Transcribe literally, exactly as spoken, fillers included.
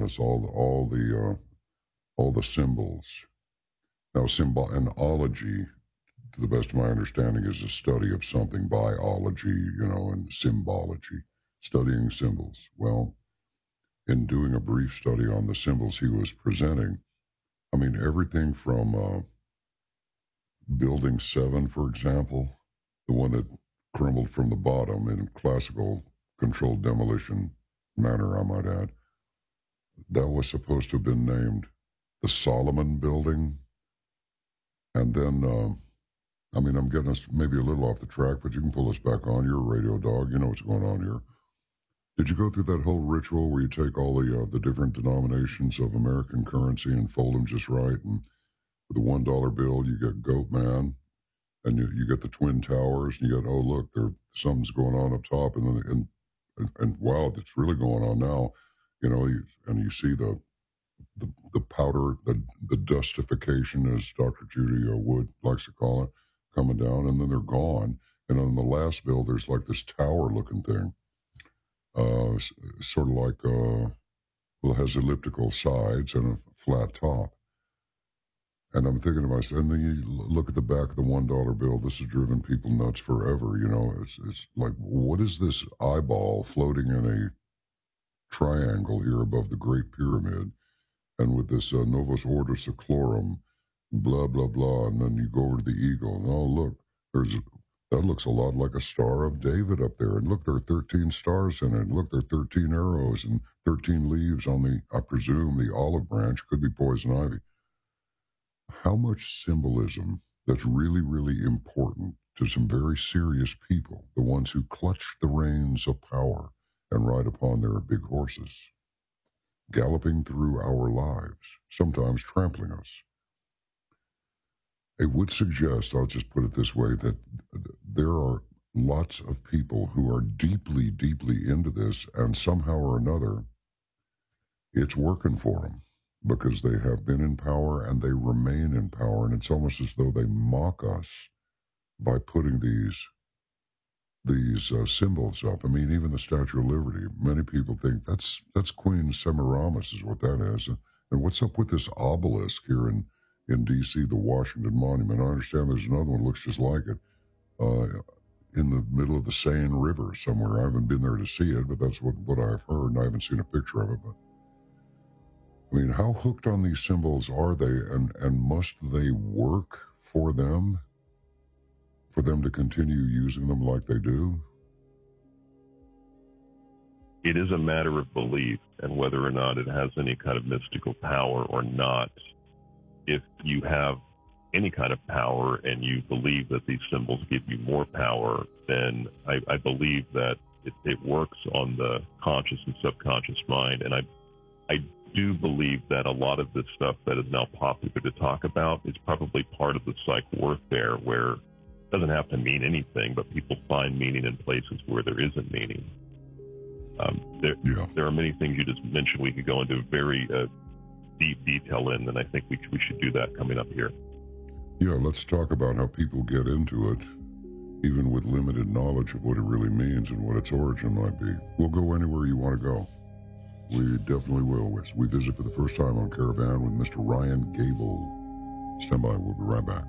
this, all, all the, uh, all the symbols. Now, symbol and ology, to the best of my understanding, is a study of something, biology, you know, and symbology, studying symbols. Well, in doing a brief study on the symbols he was presenting, I mean, everything from uh, Building seven, for example, the one that crumbled from the bottom in classical controlled demolition manner, I might add, that was supposed to have been named the Solomon Building. And then, uh, I mean, I'm getting us maybe a little off the track, but you can pull us back on. You're a radio dog. You know what's going on here. Did you go through that whole ritual where you take all the uh, the different denominations of American currency and fold them just right? And with a one dollar bill, you get Goat Man, and you, you get the Twin Towers, and you get, oh, look, there something's going on up top. And then, and, and, and wow, that's really going on now. You know, you, and you see the the, the powder, the, the dustification, as Doctor Judy Wood likes to call it, coming down, and then they're gone. And on the last bill, there's like this tower-looking thing, uh, sort of like, uh, well, it has elliptical sides and a flat top. And I'm thinking to myself, and then you look at the back of the one dollar bill, this has driven people nuts forever, you know. It's, it's like, what is this eyeball floating in a triangle here above the Great Pyramid? And with this uh, Novus Ordo Seclorum, blah, blah, blah, and then you go over to the eagle, and oh, look, there's that looks a lot like a Star of David up there. And look, there are thirteen stars in it. And look, there are thirteen arrows and thirteen leaves on the, I presume, the olive branch. Could be poison ivy. How much symbolism that's really, really important to some very serious people, the ones who clutch the reins of power and ride upon their big horses, galloping through our lives, sometimes trampling us. It would suggest, I'll just put it this way, that there are lots of people who are deeply, deeply into this, and somehow or another, it's working for them because they have been in power and they remain in power, and it's almost as though they mock us by putting these these uh, symbols up. I mean, even the Statue of Liberty, many people think that's that's Queen Semiramis is what that is. And what's up with this obelisk here in, in D C, the Washington Monument? I understand there's another one that looks just like it uh, in the middle of the Seine River somewhere. I haven't been there to see it, but that's what, what I've heard, and I haven't seen a picture of it. But I mean, how hooked on these symbols are they, and, and must they work for them? For them to continue using them like they do? It is a matter of belief and whether or not it has any kind of mystical power or not. If you have any kind of power and you believe that these symbols give you more power, then I, I believe that it, it works on the conscious and subconscious mind. And I, I do believe that a lot of this stuff that is now popular to talk about is probably part of the psych warfare, where doesn't have to mean anything, but people find meaning in places where there isn't meaning. Um, there, yeah. there are many things you just mentioned we could go into very uh, deep detail in, and I think we, we should do that coming up here. Yeah, let's talk about how people get into it, even with limited knowledge of what it really means and what its origin might be. We'll go anywhere you want to go. We definitely will. We visit for the first time on Caravan with Mister Ryan Gable. Stand by, we'll be right back.